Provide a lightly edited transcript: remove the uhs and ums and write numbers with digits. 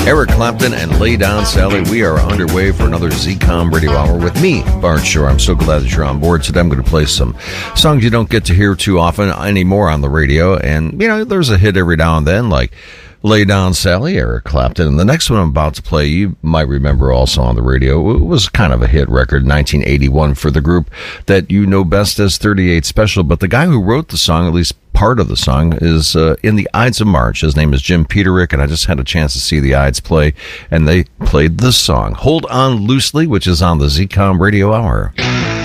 Eric Clapton and Lay Down Sally. We are underway for another ZCOM Radio Hour with me, Bart Shore. I'm so glad that you're on board. Today I'm going to play some songs you don't get to hear too often anymore on the radio. And, you know, there's a hit every now and then, like Lay Down Sally, Eric Clapton. And the next one I'm about to play, you might remember also on the radio. It was kind of a hit record, 1981, for the group that you know best as 38 Special. But the guy who wrote the song, at least part of the song, is in the Ides of March. His name is Jim Peterick, and I just had a chance to see the Ides play, and they played this song, Hold On Loosely, which is on the ZCOM Radio Hour.